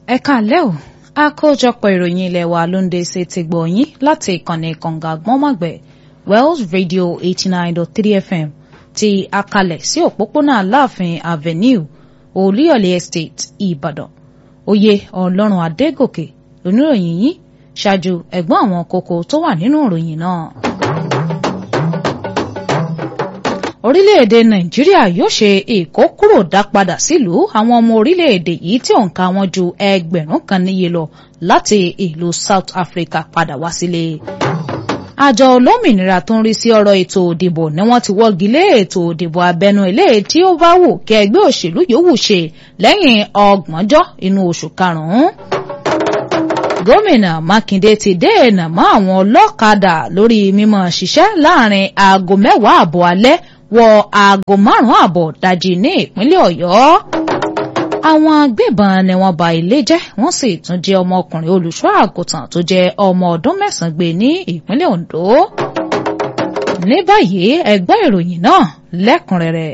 Ẹ káalẹ́ o, àkójọpọ̀ ìròyìn ilé wa ló ń dé sí ti gbọ́ yín láti ìkànnì kànga gbọ́nmọ̀gbẹ̀ Wells Radio 89.3 FM ti akalẹ̀ sí òpópónà Aláàfin Avenue Olúyọ̀lé Estate Ìbàdàn. Oyè Ọlọ́run Adégòkè lóníròyìn yín ṣáájú ẹ̀gbọ́n àwọn kókó tó wà nínú ìròyìn náà. Orílẹ̀-èdè Nàìjíríà yóò ṣe ìkókúrò dápadà sílùú àwọn ọmọ orílẹ̀-èdè yìí tí òǹkà wọn ju 1,000 kan níye lọ láti ìlú South Africa padà wá sílé. Àjọ olómìnira tó ń rí sí ọ̀rọ̀ ètò òdìbò ni wọ́n ti wọ́gi lé ètò òdìbò abẹ́nú eléyìí tí ó bá wù kí ẹgbẹ́ òṣèlú yòówù ṣe lẹ́yìn 30 inú oṣù karùn-ún. Gómìnà Mákindé ti dènà mọ́ àwọn ọlọ́kadà lórí mímọ́ ṣiṣẹ́ láàrin aago 10 àbọ̀ alẹ́ wọ aago 5 àbọ̀ dájí ní ìpínlẹ̀ Ọ̀yọ́. Àwọn agbébọn ni wọ́n ba ilé jẹ́ wọ́n sì tún jí ọmọkùnrin olùṣọ́ àgùntàn tó jẹ́ ọmọ ọdún 9 gbé ní ìpínlẹ̀ Ondo. Ní báyìí ẹ gbọ́ ìròyìn náà lẹ́kùnrẹ́rẹ́.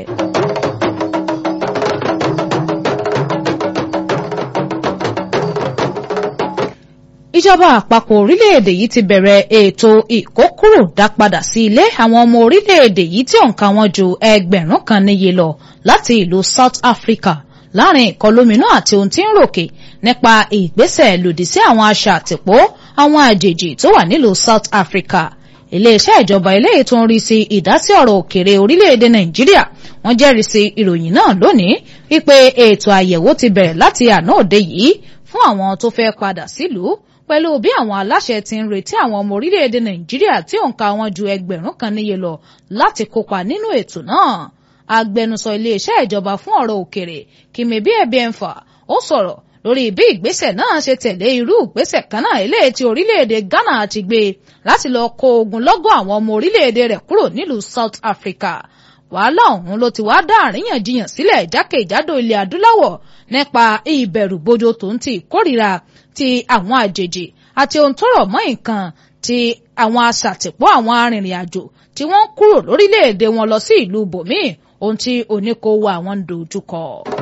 Ìjọba àpapọ̀ orílẹ̀-èdè yìí ti bẹ̀rẹ̀ ètò ìkókúrò dápadà sí ilé àwọn ọmọ orílẹ̀-èdè yìí tí òǹkà wọn ju 1,000 kan níye lọ láti ìlú South Africa láàrin ìkọlóminú àti ohun tí ń ròkè nípa ìgbésẹ̀ lòdì sí àwọn aṣàtìpó àwọn àjèjì tó wà nílùú South Africa. Iléeṣẹ́ ìjọba eléyìí tó ń rí sí ìdásí ọ̀rọ̀ òkèèrè orílẹ̀-èdè Nàìjíríà wọ́n jẹ́rìí sí ìròyìn náà lónìí wípé ètò àyẹ̀wò ti bẹ̀rẹ̀ láti àná òde yìí fún àwọn tó fẹ́ padà sílùú pẹ̀lú bí àwọn aláṣẹ ti ń retí àwọn ọmọ orílẹ̀-èdè Nàìjíríà tí òǹkà wọn ju 1,000 kan níye lọ láti kópa nínú ètò náà. Agbẹnusọ iléeṣẹ́ ìjọba fún ọ̀rọ̀ òkèèrè Kìmẹ̀bí Ẹ̀bíẹ̀mfà ó sọ̀rọ̀ lórí bí ìgbésẹ̀ náà ṣe tẹ̀lé irú ìgbésẹ̀ kan náà eléyìí tí orílẹ̀-èdè Ghana ti gbé láti lọ kó ogunlọ́gọ̀ àwọn ọmọ orílẹ̀-èdè rẹ̀ kúrò nílùú South Africa. Wàhálà ọ̀hún ló ti wá dá àríyànjiyàn sílẹ̀ jákèjádò ilẹ̀ adúláwọ̀ nípa ìbẹ̀rùbojo tó ń ti ìkórìíra ti àwọn àjèjì àti ohun tó rọ̀ mọ́ nǹkan ti àwọn aṣàtìpó àwọn arìnrìn-àjò tí wọ́n ń kúrò lórílẹ̀-èdè wọn lọ sí ìlú bòmíì ohun tí oníkòwò àwọn ń dojúkọ.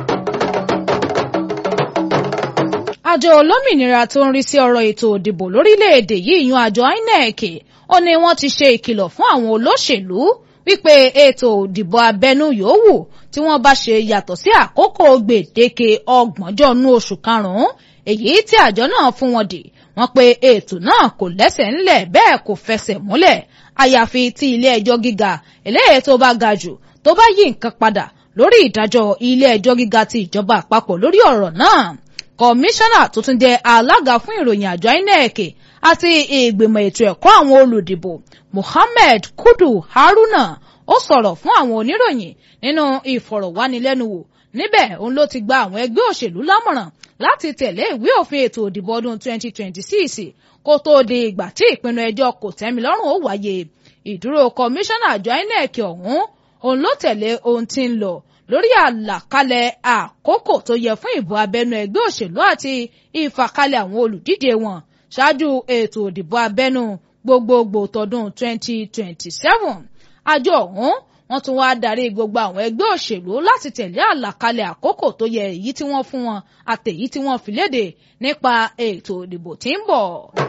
Àjọ olómìnira tó ń rí sí ọ̀rọ̀ ètò òdìbò lórílẹ̀-èdè yìí yan àjọ INEC ó ní wọ́n ti ṣe ìkìlọ̀ fún àwọn olóṣèlú wípé ètò òdìbò abẹ́nú yòówù tí wọ́n bá ṣe yàtọ̀ sí àkókò gbèdéke 30 nú oṣù karùn-ún èyí tí àjọ náà fún wọn dì wọ́n pé ètò náà kò lẹ́sẹ̀ ńlẹ̀ bẹ́ẹ̀ kò fẹsẹ̀ múlẹ̀ àyàfi tí ilé ẹjọ́ gíga eléyìí tó bá ga jù tó bá yí nǹkan padà lórí ìdájọ́ ilé ẹjọ́ gíga ti ìjọba àpapọ̀ lórí ọ̀rọ̀ náà. Kọmíṣánná tó tún jẹ́ alága fún ìròyìn àjọ INEC àti ìgbìmọ̀ ètò ẹ̀kọ́ àwọn olùdìbò Muhammed Kudu Haruna ó sọ̀rọ̀ fún àwọn oníròyìn nínú ìfọ̀rọ̀wánilẹ́nuwò níbẹ̀ òun ló ti gba àwọn ẹgbẹ́ òṣèlú lámọ̀ràn láti tẹ̀lé ìwé òfin ètò òdìbò ọdún 2026 kó tó di ìgbà tí ìpinnu ẹjọ́ kòtẹ́milọ́rùn ó wáyé. Ìdúró kọmíṣánná àjọ INEC ọ̀hún òun ló tẹ̀lé ohun tí ń lọ lórí àlàkalẹ̀ àkókò tó yẹ fún ìbò abẹ́nú ẹgbẹ́ òṣèlú àti ìfàkalẹ̀ àwọn olùdíje wọn ṣáájú ètò òdìbò abẹ́nú gbogbogbò tọdún 2027. Àjọ ọ̀hún wọ́n tún wá darí gbogbo àwọn ẹgbẹ́ òṣèlú láti tẹ̀lé àlàkalẹ̀ àkókò tó yẹ èyí tí wọ́n fún wọn àtèyí tí wọ́n fi léde nípa ètò òdìbò tí ń bọ̀.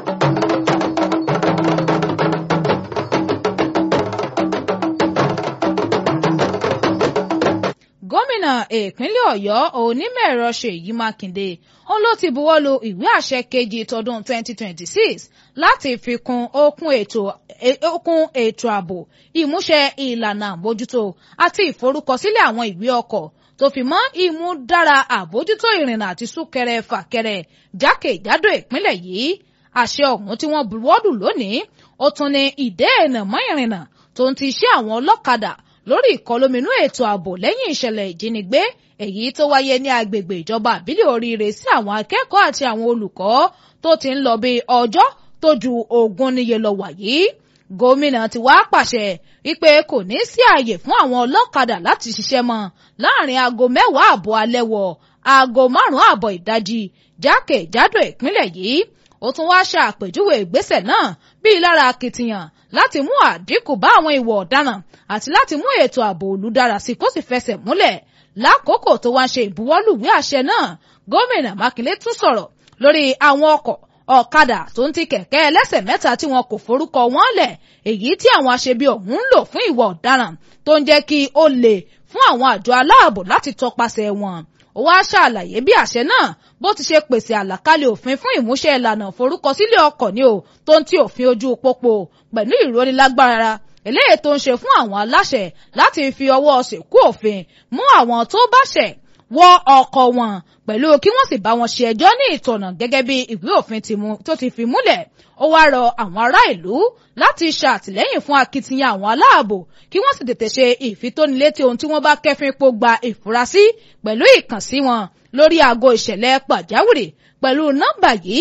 Gómìnà ìpínlẹ̀ Ọ̀yọ́ onímọ̀-ẹ̀rọ Ṣèyí Mákindé òun ló ti buwọ́lu ìwé àṣẹ kejì tọdún 2026 láti fi kún okun ètò ààbò ìmúṣẹ ìlànà àbójútó àti ìforúkọsílẹ̀ àwọn ìwé ọkọ̀ tó fi mọ́ ìmúdára àbójútó ìrìnnà àti súnkẹrẹ fàkẹrẹ jákèjádò ìpínlẹ̀ yìí. Àṣẹ ọ̀hún tí wọ́n buwọ́lù lónìí ó tún ní ìdènà mọ́ ìrìnnà tó ń ti ṣe àwọn ọlọ́kadà lórí ìkọlóminú ètò ààbò lẹ́yìn ìṣẹ̀lẹ̀ ìjínigbé èyí tó wáyé ní agbègbè ìjọba àbílẹ̀ Oríire sí àwọn akẹ́kọ̀ọ́ àti àwọn olùkọ́ tó ti ń lọ bí ọjọ́ tó ju 20 níye lọ wàyí. Gómìnà ti wá pàṣẹ wípé kò ní sí ààyè fún àwọn ọlọ́kadà láti ṣiṣẹ́ mọ́ láàrin aago 10 àbọ̀ alẹ́ wọ aago 5 àbọ̀ ìdájí jákèjádò ìpínlẹ̀ yìí. Ó tún wá ṣàpèjúwe ìgbésẹ̀ náà bíi lára akitiyan láti mú àdínkù bá àwọn ìwà ọ̀daràn àti láti mú ètò ààbò olùdára sí kó sì fẹsẹ̀ múlẹ̀. Lákòókò tó wá ń ṣe ìbuwọ́lùwé àṣẹ náà, gómìnà Mákindé tún sọ̀rọ̀ lórí àwọn ọkọ̀ ọ̀kadà tó ń ti kẹ̀kẹ́ ẹlẹ́sẹ̀ mẹ́ta tí wọn kò forúkọ wọn lẹ̀, èyí tí àwọn aṣebi ọ̀hún ń lò fún ìwà ọ̀daràn tó ń jẹ́ kí ó le fún àwọn àjọ aláàbò láti tọpasẹ̀ wọn. Ó wá ṣàlàyé bí àṣẹ náà bó ti ṣe pèsè àlàkalẹ̀ òfin fún ìmúṣẹ ìlànà forúkọsílẹ̀ ọkọ̀ ní o tó ń ti òfin ojú pópó pẹ̀lú ìrónilágbára eléyìí tó ń ṣe fún àwọn aláṣẹ láti fi ọwọ́ ṣìnkún òfin mú àwọn tó bá ṣẹ̀ wọ ọkọ̀ wọn pẹ̀lú kí wọ́n sì bá wọn ṣe ẹjọ́ ní ìtọ̀nà gẹ́gẹ́ bí ìwé òfin tó ti fi múlẹ̀. Ó wá rọ àwọn ará ìlú láti ṣàtìlẹ́yìn fún akitiyan àwọn aláàbò kí wọ́n sì tètè ṣe ìfitónilétí ohun tí wọ́n bá kẹ́fín pó gba ìfurasí pẹ̀lú ìkànsí wọn lórí aago ìṣẹ̀lẹ̀ pàjáwìrì pẹ̀lú nọ́mbà yìí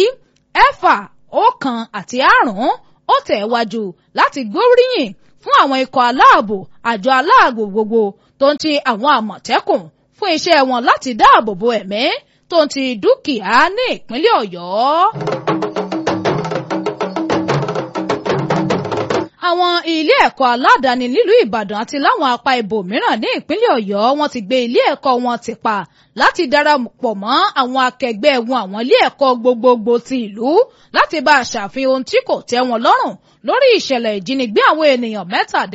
6 àti 5. Ó tẹ̀ wájú láti gbóríyìn fún àwọn ikọ̀ aláàbò àjọ aláàbò gbogbo tó ń ti àwọn àmọ̀tẹ́kùn fún iṣẹ́ wọn láti dáàbò bo ẹ̀mí tó ń ti dúkìá ní ìpínlẹ̀ Ọ̀yọ́. Àwọn ilé ẹ̀kọ́ aládàáni nílùú Ìbàdàn àti láwọn apá ibòmíràn ní ìpínlẹ̀ Ọ̀yọ́ wọ́n ti gbé ilé ẹ̀kọ́ wọn tì pa láti darapọ̀ mọ́ àwọn akẹgbẹ́ wọn àwọn ilé ẹ̀kọ́ gbogbogbò ti ìlú láti bá a ṣàfihàn ohun tí kò tẹ́ wọn lọ́rùn lórí ìṣẹ̀lẹ̀ ìjínigbé àwọn ènìyàn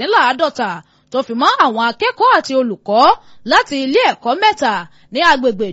57 tó fi mọ́ àwọn akẹ́kọ̀ọ́ àti olùkọ́ láti ilé ẹ̀kọ́ 3 ní agbègbè